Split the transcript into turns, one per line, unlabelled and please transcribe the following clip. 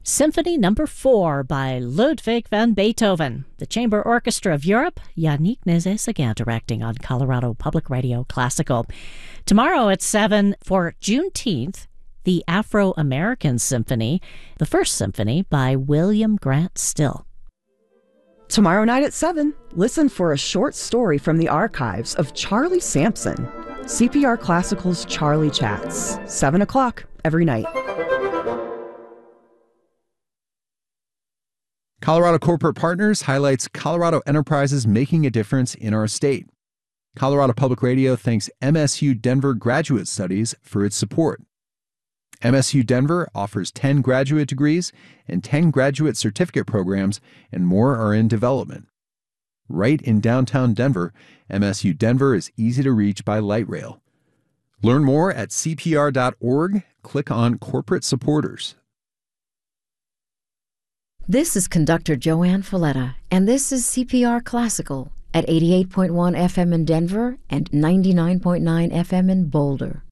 Symphony Number 4 by Ludwig van Beethoven. The Chamber Orchestra of Europe, Yannick Nézet-Séguin directing on Colorado Public Radio Classical. Tomorrow at 7 for Juneteenth, the Afro-American Symphony, the first symphony by William Grant Still.
Tomorrow night at 7, listen for a short story from the archives of Charlie Sampson. CPR Classical's Charlie Chats, 7 o'clock every night.
Colorado Corporate Partners highlights Colorado enterprises making a difference in our state. Colorado Public Radio thanks MSU Denver Graduate Studies for its support. MSU Denver offers 10 graduate degrees and 10 graduate certificate programs, and more are in development. Right in downtown Denver, MSU Denver is easy to reach by light rail. Learn more at cpr.org. Click on Corporate Supporters.
This is conductor Joanne Folletta, and this is CPR Classical at 88.1 FM in Denver and 99.9 FM in Boulder.